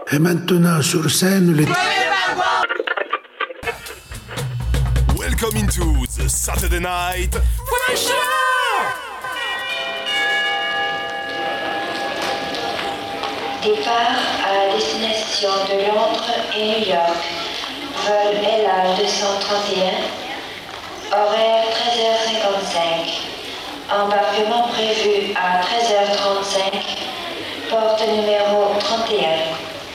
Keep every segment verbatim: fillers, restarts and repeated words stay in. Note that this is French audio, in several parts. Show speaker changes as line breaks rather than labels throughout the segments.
Et maintenant sur scène les...
Welcome into the Saturday Night Fresh Air.
Départ à destination de Londres et New York. Vol L A deux cent trente et un. Horaire treize heures cinquante-cinq. Embarquement prévu à treize heures trente-cinq. Porte numéro trente et un.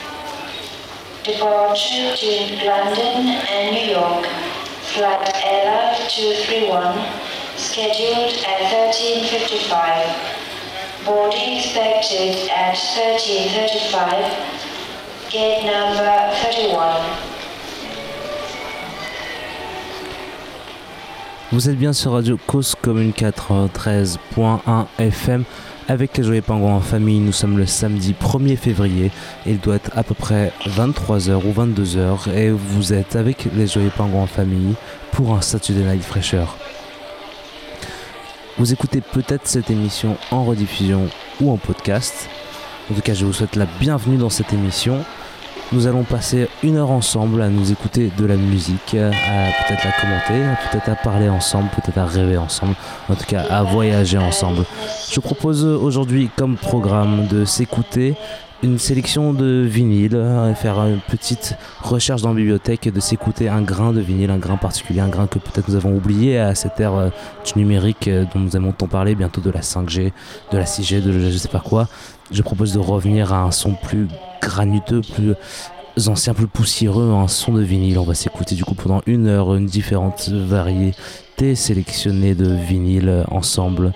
Departure to London and New York. Flight L A two thirty-one. Scheduled at thirteen fifty-five. Boarding expected at thirteen thirty-five. Gate number thirty-one.
Vous êtes bien sur Radio Cause Commune quatre-vingt-treize point un F M avec les Joyeux Pingouins en famille. Nous sommes le samedi premier février et il doit être à peu près vingt-trois heures ou vingt-deux heures et vous êtes avec les Joyeux Pingouins en famille pour un Saturday Night Fraîcheur. Vous écoutez peut-être cette émission en rediffusion ou en podcast. En tout cas, je vous souhaite la bienvenue dans cette émission. Nous allons passer une heure ensemble à nous écouter de la musique, à peut-être la commenter, peut-être à parler ensemble, peut-être à rêver ensemble, en tout cas à voyager ensemble. Je propose aujourd'hui comme programme de s'écouter une sélection de vinyles, faire une petite recherche dans la bibliothèque et de s'écouter un grain de vinyle, un grain particulier, un grain que peut-être nous avons oublié à cette ère du numérique dont nous allons tant parler, bientôt de la cinq G, de la six G, de je sais pas quoi. Je propose de revenir à un son plus graniteux, plus ancien, plus poussiéreux, un son de vinyle. On va s'écouter du coup pendant une heure une différente variété sélectionnée de vinyles ensemble.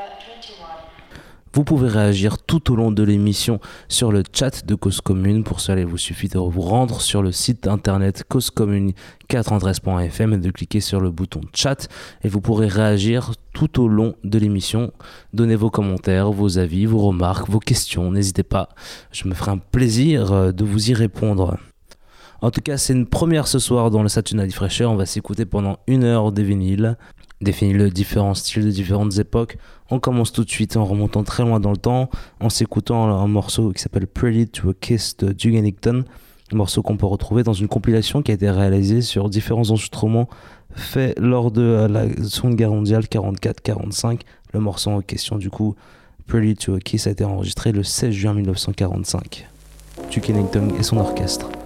Vous pouvez réagir tout au long de l'émission sur le chat de Cause Commune. Pour cela, il vous suffit de vous rendre sur le site internet cause commune quatre-vingt-treize point F M et de cliquer sur le bouton chat. Et vous pourrez réagir tout au long de l'émission. Donnez vos commentaires, vos avis, vos remarques, vos questions. N'hésitez pas, je me ferai un plaisir de vous y répondre. En tout cas, c'est une première ce soir dans le Saturday Night Fresh Air. On va s'écouter pendant une heure des vinyles. Des vinyles de différents styles, de différentes époques. On commence tout de suite en remontant très loin dans le temps, en s'écoutant un morceau qui s'appelle Prelude to a Kiss de Duke Ellington, un morceau qu'on peut retrouver dans une compilation qui a été réalisée sur différents enregistrements faits lors de la Seconde Guerre mondiale quarante-quatre quarante-cinq. Le morceau en question, du coup, Prelude to a Kiss, a été enregistré le seize juin mille neuf cent quarante-cinq. Duke Ellington et son orchestre.